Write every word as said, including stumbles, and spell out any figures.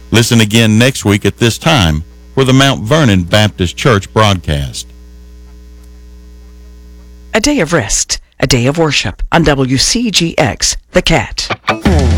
Listen again next week at this time for the Mount Vernon Baptist Church broadcast. A day of rest, a day of worship on W C G X, The Cat.